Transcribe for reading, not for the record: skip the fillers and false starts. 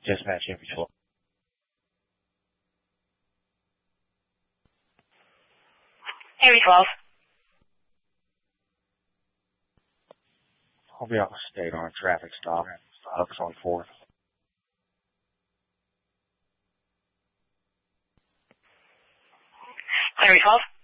Dispatch Info 12. Area 12. I'll be off the state on a traffic stop. Hooks on 4th. Area 12.